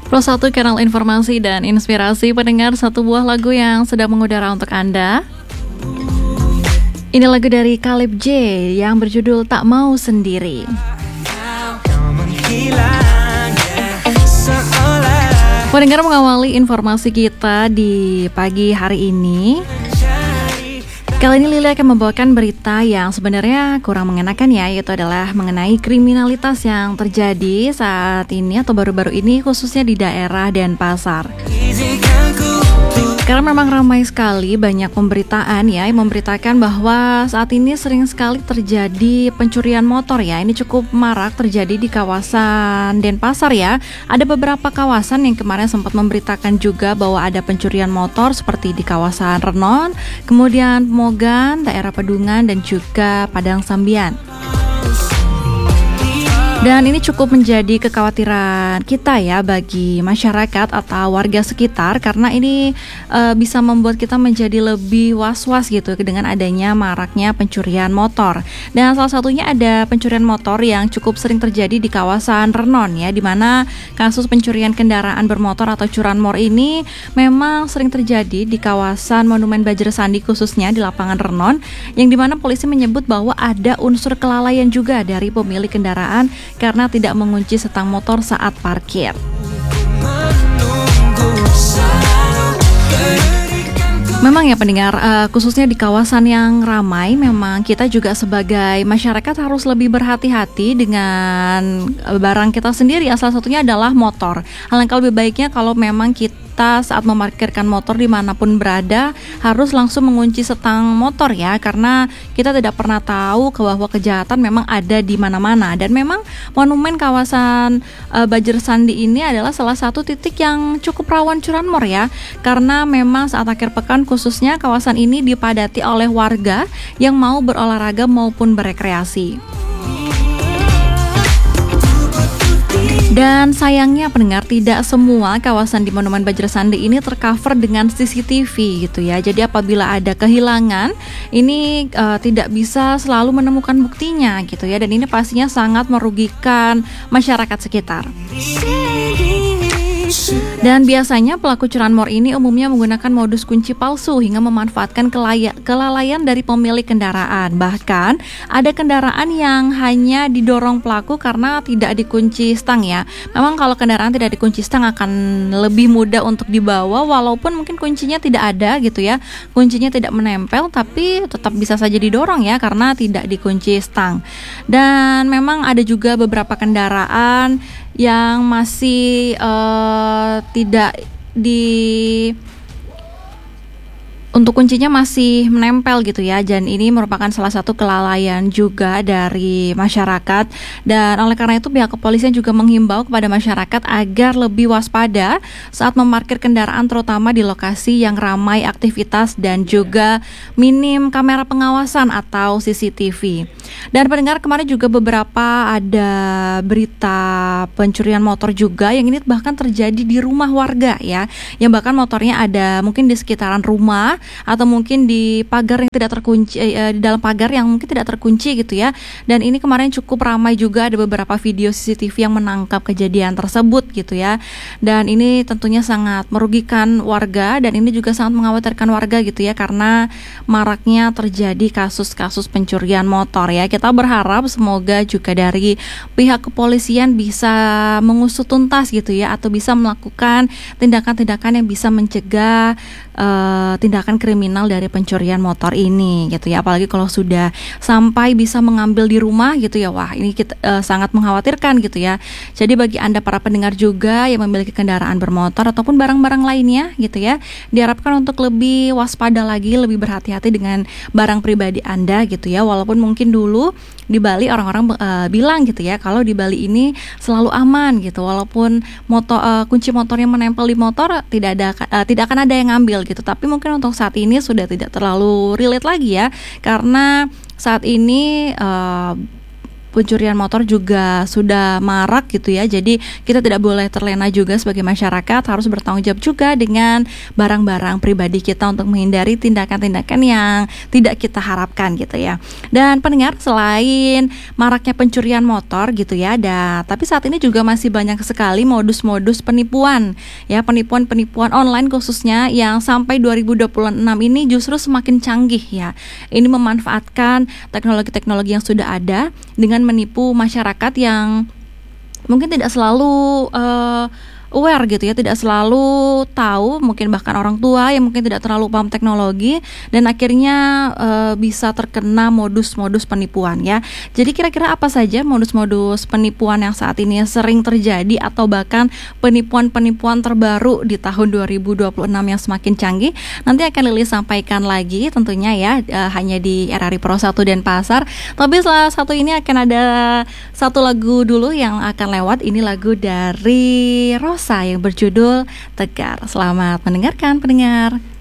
Pro 1 kanal informasi dan inspirasi pendengar, satu buah lagu yang sedang mengudara untuk Anda. Ini lagu dari Caleb J yang berjudul Tak Mau Sendiri. Pendengar, mengawali informasi kita di pagi hari ini, kali ini Lili akan membawakan berita yang sebenarnya kurang mengenakan ya, yaitu adalah mengenai kriminalitas yang terjadi saat ini atau baru-baru ini, khususnya di daerah Denpasar. Karena memang ramai sekali banyak pemberitaan ya yang memberitakan bahwa saat ini sering sekali terjadi pencurian motor ya. Ini cukup marak terjadi di kawasan Denpasar ya. Ada beberapa kawasan yang kemarin sempat memberitakan juga bahwa ada pencurian motor seperti di kawasan Renon, kemudian Mogan, daerah Pedungan, dan juga Padang Sambian. Dan ini cukup menjadi kekhawatiran kita ya bagi masyarakat atau warga sekitar, karena ini bisa membuat kita menjadi lebih was-was gitu dengan adanya maraknya pencurian motor. Dan salah satunya ada pencurian motor yang cukup sering terjadi di kawasan Renon ya, di mana kasus pencurian kendaraan bermotor atau curanmor ini memang sering terjadi di kawasan Monumen Bajra Sandi, khususnya di lapangan Renon, yang dimana polisi menyebut bahwa ada unsur kelalaian juga dari pemilik kendaraan karena tidak mengunci setang motor saat parkir. Memang ya pendengar, khususnya di kawasan yang ramai, memang kita juga sebagai masyarakat harus lebih berhati-hati dengan barang kita sendiri. Salah satunya adalah motor. Alangkah lebih baiknya kalau memang kita saat memarkirkan motor dimanapun berada harus langsung mengunci setang motor ya, karena kita tidak pernah tahu bahwa kejahatan memang ada di mana-mana. Dan memang monumen kawasan Bajra Sandi ini adalah salah satu titik yang cukup rawan curanmor ya, karena memang saat akhir pekan khususnya kawasan ini dipadati oleh warga yang mau berolahraga maupun berekreasi. Dan sayangnya pendengar, tidak semua kawasan di Monumen Bajra Sandi ini tercover dengan CCTV gitu ya. Jadi apabila ada kehilangan, ini tidak bisa selalu menemukan buktinya gitu ya. Dan ini pastinya sangat merugikan masyarakat sekitar. Dan biasanya pelaku curanmor ini umumnya menggunakan modus kunci palsu hingga memanfaatkan kelalaian dari pemilik kendaraan. Bahkan ada kendaraan yang hanya didorong pelaku karena tidak dikunci stang ya. Memang kalau kendaraan tidak dikunci stang akan lebih mudah untuk dibawa, walaupun mungkin kuncinya tidak ada gitu ya. Kuncinya tidak menempel, tapi tetap bisa saja didorong ya karena tidak dikunci stang. Dan memang ada juga beberapa kendaraan yang masih tidak untuk kuncinya masih menempel gitu ya. Dan ini merupakan salah satu kelalaian juga dari masyarakat. Dan oleh karena itu pihak kepolisian juga menghimbau kepada masyarakat agar lebih waspada saat memarkir kendaraan, terutama di lokasi yang ramai aktivitas dan juga minim kamera pengawasan atau CCTV. Dan pendengar, kemarin juga beberapa ada berita pencurian motor juga yang ini bahkan terjadi di rumah warga ya, yang bahkan motornya ada mungkin di sekitaran rumah atau mungkin di pagar yang tidak terkunci, di dalam pagar yang mungkin tidak terkunci gitu ya. Dan ini kemarin cukup ramai juga, ada beberapa video CCTV yang menangkap kejadian tersebut gitu ya. Dan ini tentunya sangat merugikan warga, dan ini juga sangat mengkhawatirkan warga gitu ya, karena maraknya terjadi kasus-kasus pencurian motor ya. Kita berharap semoga juga dari pihak kepolisian bisa mengusut tuntas gitu ya, atau bisa melakukan tindakan-tindakan yang bisa mencegah tindakan kriminal dari pencurian motor ini gitu ya. Apalagi kalau sudah sampai bisa mengambil di rumah gitu ya, wah ini sangat mengkhawatirkan gitu ya. Jadi bagi Anda para pendengar juga yang memiliki kendaraan bermotor ataupun barang-barang lainnya gitu ya, diharapkan untuk lebih waspada lagi, lebih berhati-hati dengan barang pribadi Anda gitu ya. Walaupun mungkin dulu di Bali orang-orang bilang gitu ya, kalau di Bali ini selalu aman gitu, walaupun kunci motornya menempel di motor tidak akan ada yang ngambil gitu. Tapi mungkin untuk saat ini sudah tidak terlalu relate lagi ya, karena saat ini pencurian motor juga sudah marak gitu ya. Jadi kita tidak boleh terlena juga sebagai masyarakat, harus bertanggung jawab juga dengan barang-barang pribadi kita untuk menghindari tindakan-tindakan yang tidak kita harapkan gitu ya. Dan pendengar, selain maraknya pencurian motor gitu ya, tapi saat ini juga masih banyak sekali modus-modus penipuan ya, penipuan online khususnya yang sampai 2026 ini justru semakin canggih ya. Ini memanfaatkan teknologi-teknologi yang sudah ada dengan menipu masyarakat yang mungkin tidak selalu aware gitu ya, tidak selalu tahu, mungkin bahkan orang tua yang mungkin tidak terlalu paham teknologi dan akhirnya bisa terkena modus-modus penipuan ya. Jadi kira-kira apa saja modus-modus penipuan yang saat ini sering terjadi atau bahkan penipuan-penipuan terbaru di tahun 2026 yang semakin canggih? Nanti akan Lili sampaikan lagi tentunya ya, hanya di RRI Pro 1 Denpasar. Tapi salah satu ini akan ada satu lagu dulu yang akan lewat. Ini lagu dari Rosa yang berjudul Tegar. Selamat mendengarkan pendengar.